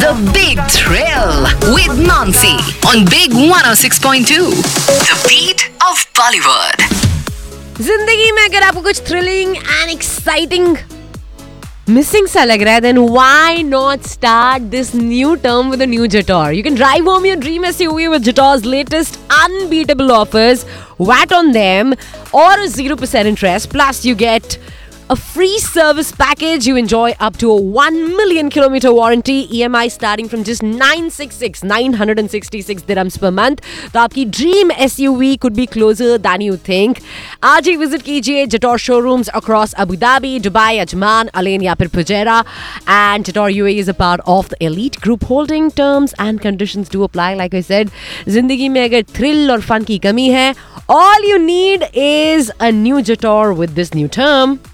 The Big Thrill with Nancy on Big 106.2. The Beat of Bollywood. जिंदगी में अगर आपको कुछ थ्रिलिंग एंड एक्साइटिंग मिसिंग सा लग रहा है, then why not start this new term with a new Jator? You can drive home your dream SUV with Jator's latest unbeatable offers, VAT on them or 0% interest, plus you get a free service package. You enjoy up to a 1 million kilometer warranty, EMI starting from just 966 dirhams per month. तो आपकी dream SUV could be closer than you think. आज ही visit कीजिए Jator showrooms across Abu Dhabi, Dubai, Ajman, Alain या फिर Fujairah. And Jator UAE is a part of the elite group holding. Terms and conditions do apply. Like I said, जिंदगी में अगर thrill और fun की कमी है, all you need is a new Jator with this new term.